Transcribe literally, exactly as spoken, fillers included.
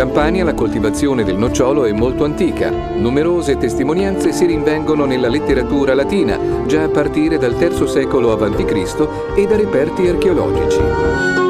Campania la coltivazione del nocciolo è molto antica. Numerose testimonianze si rinvengono nella letteratura latina, già a partire dal terzo secolo avanti Cristo e da reperti archeologici.